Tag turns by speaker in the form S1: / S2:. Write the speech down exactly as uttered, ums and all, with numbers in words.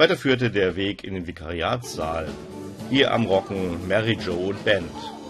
S1: Weiter führte der Weg in den Vikariatssaal. Hier am Rocken Mary Jo und Band.